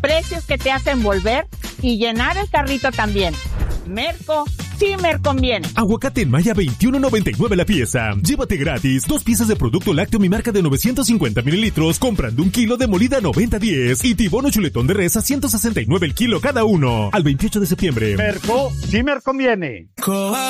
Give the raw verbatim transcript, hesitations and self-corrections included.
precios que te hacen volver y llenar el carrito también. Merco, sí me conviene. Aguacate en Maya veintiuno noventa y nueve la pieza. Llévate gratis dos piezas de producto lácteo mi marca de novecientos cincuenta mililitros comprando un kilo de molida noventa diez y tibono chuletón de res a ciento sesenta y nueve el kilo cada uno. Al veintiocho de septiembre. Merco, sí me conviene.